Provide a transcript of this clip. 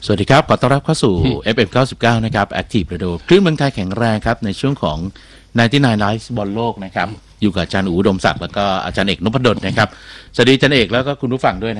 สวัสดีครับขอต้อนรับเข้าสู่ FM 99นะครับ Active Radio คลื่นเมืองไทยแข็งแรงครับในช่วงของ99 Live บอลโลกนะครับอยู่กับอาจารย์อู๋อุดมศักดิ์แล้วก็อาจารย์เอกนพดลนะครับสวัสดีอาจารย์เอกแล้วก็คุณผู้ฟังด้วย